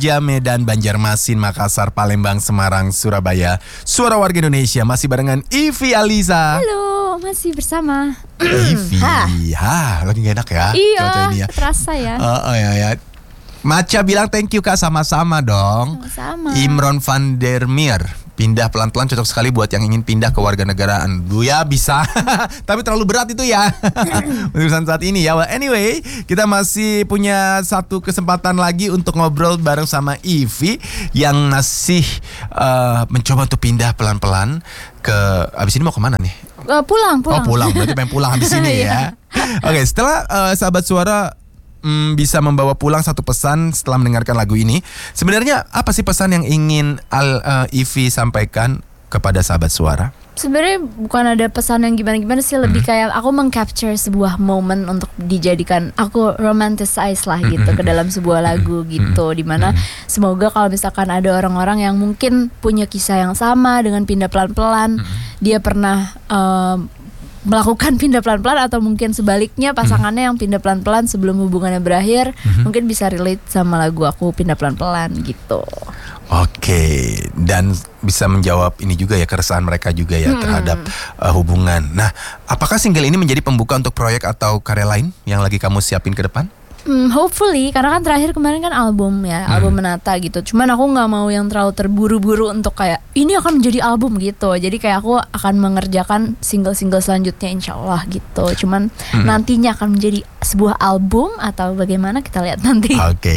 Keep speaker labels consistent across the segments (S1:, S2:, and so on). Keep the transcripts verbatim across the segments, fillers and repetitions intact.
S1: Jogja, Medan, Banjarmasin, Makassar, Palembang, Semarang, Surabaya. Suara Warga Indonesia masih barengan Ivy Alisa.
S2: Halo, masih bersama
S1: Ivy. Ha, ha lagi gak enak ya?
S2: Iya,
S1: ini ya.
S2: terasa ya.
S1: Oh, oh ya ya. Maca bilang thank you Kak, sama-sama dong.
S2: Sama-sama.
S1: Imron van der Meer. Pindah pelan-pelan cocok sekali buat yang ingin pindah ke warga negaraan. Bu ya bisa, tapi terlalu berat itu ya. Urusan saat ini ya. Well, anyway, kita masih punya satu kesempatan lagi untuk ngobrol bareng sama Ivy yang masih uh, mencoba untuk pindah pelan-pelan ke. Abis ini mau kemana nih?
S2: Uh, pulang, pulang.
S1: Oh pulang, berarti pengen pulang habis ini ya. Oke, okay, setelah uh, sahabat suara Hmm, bisa membawa pulang satu pesan setelah mendengarkan lagu ini. Sebenarnya apa sih pesan yang ingin Al, uh, Ivy sampaikan kepada sahabat suara?
S2: Sebenarnya bukan ada pesan yang gimana-gimana sih, lebih hmm. kayak aku mengcapture sebuah momen untuk dijadikan aku romanticize lah gitu ke dalam sebuah lagu gitu, dimana semoga kalau misalkan ada orang-orang yang mungkin punya kisah yang sama dengan pindah pelan-pelan, dia pernah um, melakukan pindah pelan-pelan atau mungkin sebaliknya pasangannya yang pindah pelan-pelan sebelum hubungannya berakhir, mm-hmm. mungkin bisa relate sama lagu aku pindah pelan-pelan gitu.
S1: Oke, dan bisa menjawab ini juga ya, keresahan mereka juga ya hmm. terhadap uh, hubungan. Nah, apakah single ini menjadi pembuka untuk proyek atau karya lain yang lagi kamu siapin ke depan?
S2: Hmm, hopefully, karena kan terakhir kemarin kan album ya, hmm. album Menata gitu. Cuman aku nggak mau yang terlalu terburu-buru untuk kayak ini akan menjadi album gitu. Jadi kayak aku akan mengerjakan single-single selanjutnya insya Allah gitu. Cuman hmm. nantinya akan menjadi sebuah album atau bagaimana kita lihat nanti.
S1: Oke, okay.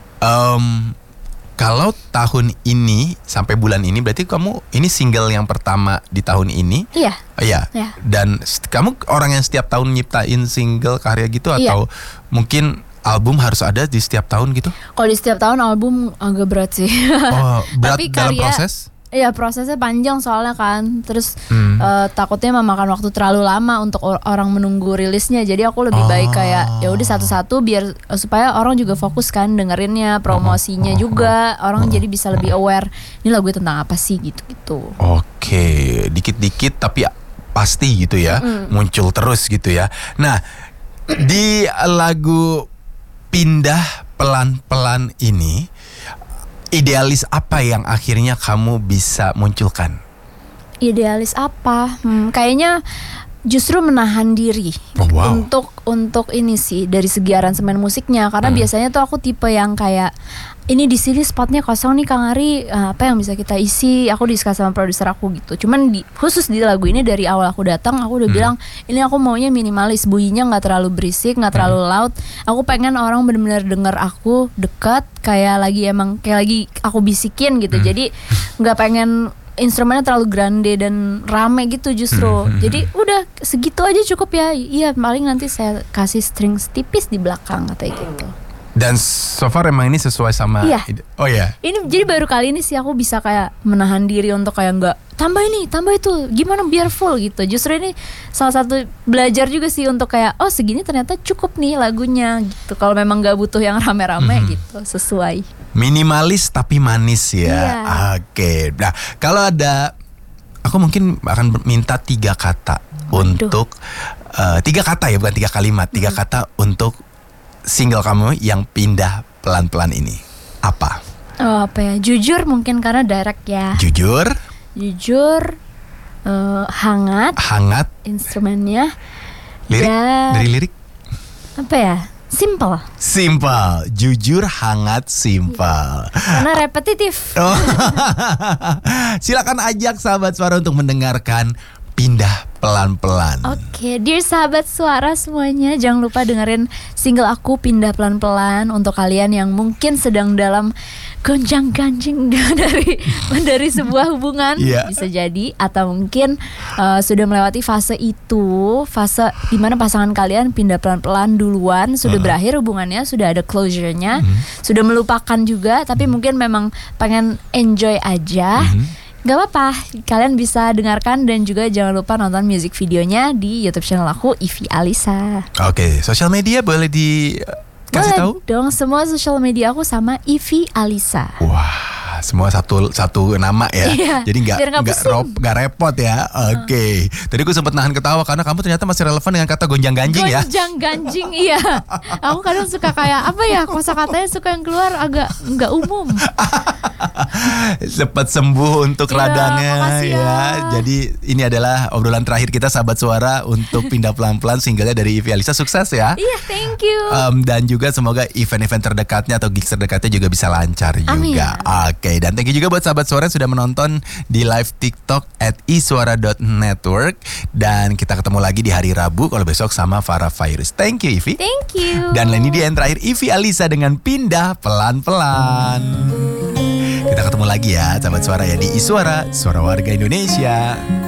S1: um, kalau tahun ini sampai bulan ini berarti kamu ini single yang pertama di tahun ini.
S2: Iya.
S1: Iya.
S2: Ya.
S1: Dan kamu orang yang setiap tahun nyiptain single karya gitu atau iya. mungkin album harus ada di setiap tahun gitu?
S2: Kalau di setiap tahun album agak berat sih.
S1: Oh, berat
S2: Tapi
S1: dalam
S2: karya,
S1: proses?
S2: Iya, prosesnya panjang soalnya kan. Terus
S1: hmm.
S2: uh, takutnya memakan waktu terlalu lama untuk or- orang menunggu rilisnya. Jadi aku lebih
S1: oh.
S2: baik kayak ya udah satu-satu biar uh, supaya orang juga fokus kan dengerinnya, promosinya oh. juga. Orang oh. jadi bisa lebih aware. Ini lagu tentang apa sih gitu-gitu.
S1: Oke, dikit-dikit tapi pasti gitu ya. Mm. Muncul terus gitu ya. Nah, di lagu Pindah Pelan-pelan ini, idealis apa yang akhirnya kamu bisa munculkan?
S2: Idealis apa? Hmm, kayaknya justru menahan diri
S1: oh, wow.
S2: untuk untuk ini sih dari segi aransemen musiknya, karena hmm. biasanya tuh aku tipe yang kayak ini di sini spotnya kosong nih Kang Ari, apa yang bisa kita isi? Aku diskus sama produser aku gitu. Cuman di, khusus di lagu ini dari awal aku datang aku udah hmm. bilang ini aku maunya minimalis, bunyinya nggak terlalu berisik, nggak terlalu hmm. loud. Aku pengen orang benar-benar dengar aku dekat, kayak lagi emang kayak lagi aku bisikin gitu. Hmm. Jadi nggak pengen instrumennya terlalu grande dan rame gitu justru. Hmm. Jadi udah segitu aja cukup ya. Iya paling nanti saya kasih strings tipis di belakang kayak gitu.
S1: Dan so far emang ini sesuai sama
S2: iya.
S1: ide- Oh ya.
S2: Ini jadi baru kali ini sih aku bisa kayak menahan diri untuk kayak nggak tambah ini, tambah itu, gimana biar full gitu. Justru ini salah satu belajar juga sih untuk kayak oh segini ternyata cukup nih lagunya gitu. Kalau memang nggak butuh yang rame-rame mm-hmm. gitu, sesuai.
S1: Minimalis tapi manis ya.
S2: Iya.
S1: Oke. Nah, kalau ada aku mungkin akan minta tiga kata Waduh. untuk uh, tiga kata ya, bukan tiga kalimat, tiga mm-hmm. kata untuk single kamu yang pindah pelan-pelan ini. Apa?
S2: Oh apa ya? Jujur mungkin karena direct ya.
S1: Jujur.
S2: Jujur. Uh, hangat.
S1: Hangat.
S2: Instrumennya.
S1: Lirik.
S2: Dan,
S1: dari lirik.
S2: Apa ya? Simple.
S1: Simple. Jujur, hangat, simple.
S2: Karena repetitif.
S1: Oh. Silakan ajak sahabat suara untuk mendengarkan Pindah Pelan-pelan.
S2: Oke, dear sahabat suara semuanya, jangan lupa dengerin single aku Pindah Pelan-pelan untuk kalian yang mungkin sedang dalam gonjang-ganjing dari dari sebuah hubungan, yeah. bisa jadi, atau mungkin uh, sudah melewati fase itu, fase dimana pasangan kalian pindah pelan-pelan duluan, sudah uh. berakhir hubungannya, sudah ada closure-nya, mm-hmm. sudah melupakan juga, tapi mm-hmm. mungkin memang pengen enjoy aja. Mm-hmm. Gak apa-apa, kalian bisa dengarkan dan juga jangan lupa nonton music videonya di YouTube channel aku, Ivy Alisa.
S1: Oke, sosial media boleh di kasih
S2: boleh
S1: tahu?
S2: Dong, semua sosial media aku sama Ivy Alisa.
S1: Wah, semua satu satu nama ya.
S2: Iya,
S1: Jadi nggak
S2: biar nggak
S1: nggak
S2: pusing.
S1: rop- nggak repot ya. Oke. Tadi gue sempat nahan ketawa karena kamu ternyata masih relevan dengan kata gonjang ganjing ya.
S2: Gonjang ganjing, iya. Aku kadang suka kayak apa ya, kosakatanya suka yang keluar agak nggak umum.
S1: Cepat sembuh untuk
S2: Iya,
S1: radangnya
S2: makasih
S1: ya.
S2: ya.
S1: Jadi ini adalah obrolan terakhir kita sahabat suara untuk pindah pelan-pelan singlenya dari Ivy Alisa, sukses ya.
S2: Iya, thank you.
S1: Um, dan juga semoga event-event terdekatnya atau gigs terdekatnya juga bisa lancar
S2: Amin.
S1: juga. Oke, dan thank you juga buat sahabat suara yang sudah menonton di live TikTok at iswara dot network. Dan kita ketemu lagi di hari Rabu kalau besok sama Farah Fairuz. Thank you Ivy.
S2: Thank you.
S1: Dan ini dia yang terakhir, Ivy Alisa dengan Pindah Pelan-Pelan. Kita ketemu lagi ya sahabat suara ya di Iswara, Suara Warga Indonesia.